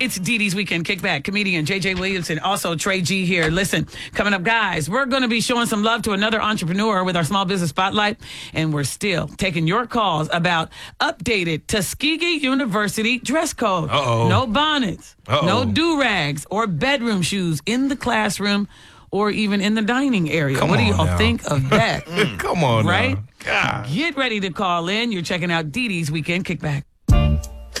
It's Dee Dee's Weekend Kickback. Comedian J.J. Williamson, also Trey G here. Listen, coming up, guys, we're going to be showing some love to another entrepreneur with our Small Business Spotlight, and we're still taking your calls about updated Tuskegee University dress code. Uh-oh. No bonnets, Uh-oh. no do-rags or bedroom shoes in the classroom or even in the dining area. Come what do on y'all now. think of that? Come on, Right? now. God. Get ready to call in. You're checking out Dee Dee's Weekend Kickback.